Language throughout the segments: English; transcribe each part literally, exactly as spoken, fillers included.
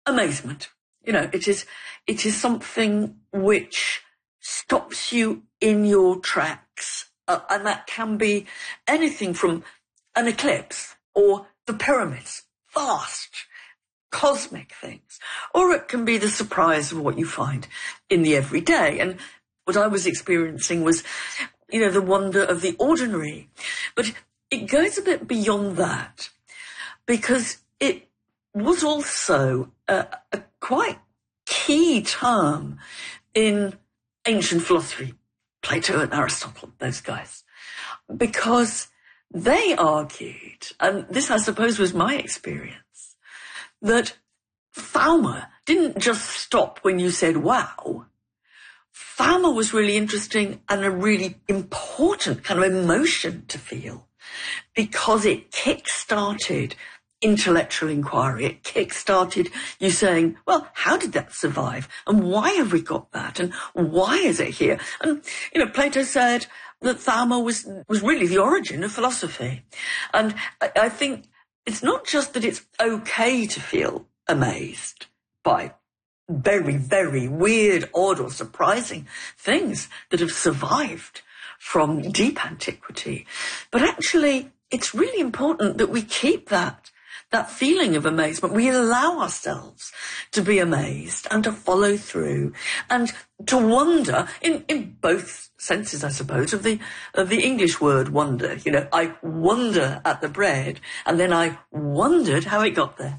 amazement. You know, it is, it is something which stops you in your tracks. Uh, and that can be anything from an eclipse or the pyramids, vast, cosmic things. Or it can be the surprise of what you find in the everyday. And what I was experiencing was, you know, the wonder of the ordinary. But it goes a bit beyond that, because it was also a, a quite key term in ancient philosophy, Plato and Aristotle, those guys, because they argued, and this I suppose was my experience, that Thelma didn't just stop when you said wow. Thelma was really interesting and a really important kind of emotion to feel, because it kick-started intellectual inquiry. It kick-started you saying, well, how did that survive? And why have we got that? And why is it here? And, you know, Plato said that Thelma was, was really the origin of philosophy. And I, I think it's not just that it's okay to feel amazed by very, very weird, odd or surprising things that have survived from deep antiquity, but actually it's really important that we keep that that feeling of amazement. We allow ourselves to be amazed and to follow through and to wonder in, in both senses, I suppose, of the of the English word wonder. You know, I wonder at the bread, and then I wondered how it got there.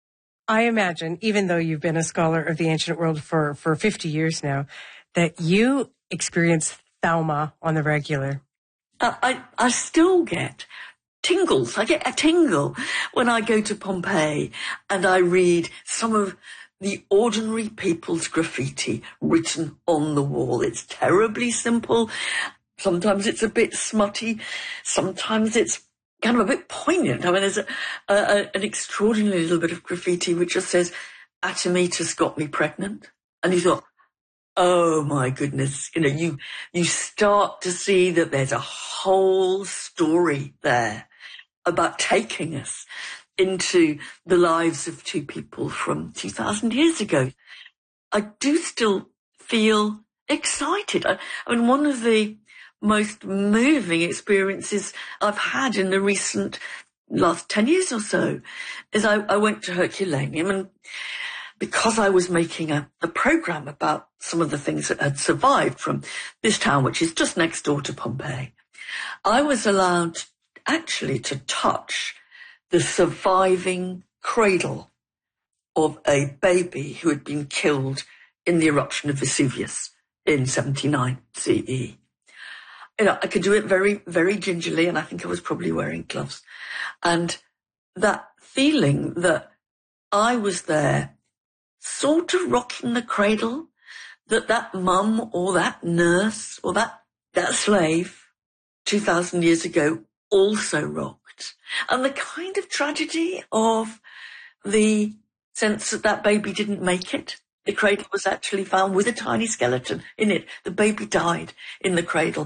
I imagine, even though you've been a scholar of the ancient world for, for fifty years now, that you experience Thelma on the regular. Uh, I, I still get tingles. I get a tingle when I go to Pompeii and I read some of the ordinary people's graffiti written on the wall. It's terribly simple. Sometimes it's a bit smutty. Sometimes it's kind of a bit poignant. I mean, there's a, a, an extraordinary little bit of graffiti which just says, Artemitus got me pregnant. And you thought, oh my goodness, you know, you, you start to see that there's a whole story there about taking us into the lives of two people from two thousand years ago. I do still feel excited. I, I mean, one of the most moving experiences I've had in the recent last ten years or so is I, I went to Herculaneum, and because I was making a, a program about some of the things that had survived from this town, which is just next door to Pompeii, I was allowed actually to touch the surviving cradle of a baby who had been killed in the eruption of Vesuvius in seventy-nine C E. You know, I could do it very, very gingerly, and I think I was probably wearing gloves. And that feeling that I was there sort of rocking the cradle, that that mum or that nurse or that, that slave two thousand years ago also rocked. And the kind of tragedy of the sense that that baby didn't make it. The cradle was actually found with a tiny skeleton in it. The baby died in the cradle.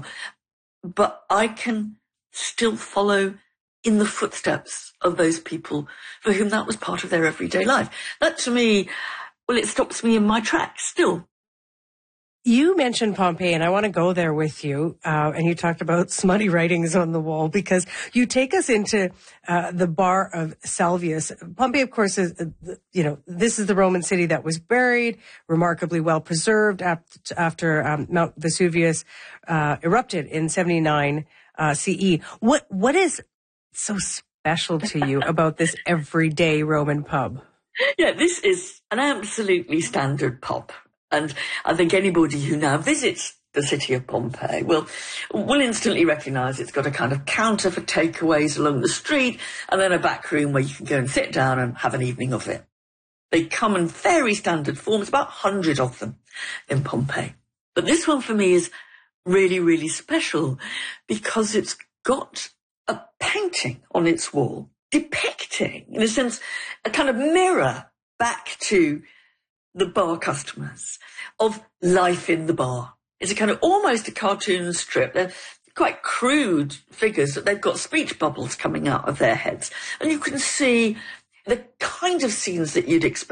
But I can still follow in the footsteps of those people for whom that was part of their everyday life. That to me, well, it stops me in my tracks still. You mentioned Pompeii, and I want to go there with you. Uh, and you talked about smutty writings on the wall, because you take us into uh, the bar of Salvius. Pompeii, of course, is, uh, you know, this is the Roman city that was buried, remarkably well preserved after, after um, Mount Vesuvius uh, erupted in seventy-nine uh, C E. What what is so special to you about this everyday Roman pub? Yeah, this is an absolutely standard pub. And I think anybody who now visits the city of Pompeii will, will instantly recognise it's got a kind of counter for takeaways along the street, and then a back room where you can go and sit down and have an evening of it. They come in very standard forms, about a hundred of them in Pompeii. But this one for me is really, really special because it's got a painting on its wall depicting, in a sense, a kind of mirror back to the bar customers of life in the bar. It's a kind of almost a cartoon strip. They're quite crude figures, that they've got speech bubbles coming out of their heads. And you can see the kind of scenes that you'd expect